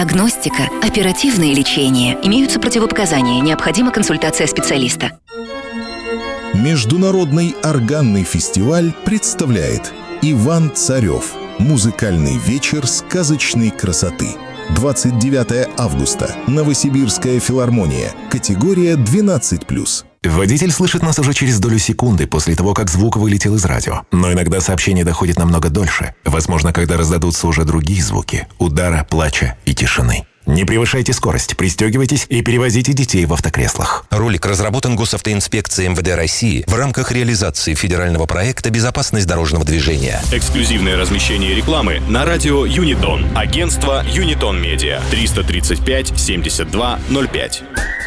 Диагностика, оперативное лечение. Имеются противопоказания. Необходима консультация специалиста. Международный органный фестиваль представляет Иван Царев. Музыкальный вечер сказочной красоты. 29 августа. Новосибирская филармония. Категория 12+. Водитель слышит нас уже через долю секунды после того, как звук вылетел из радио. Но иногда сообщение доходит намного дольше. Возможно, когда раздадутся уже другие звуки – удара, плача и тишины. Не превышайте скорость, пристегивайтесь и перевозите детей в автокреслах. Ролик разработан Госавтоинспекцией МВД России в рамках реализации федерального проекта «Безопасность дорожного движения». Эксклюзивное размещение рекламы на радио Юнитон. Агентство Юнитон Медиа. 335 72 05.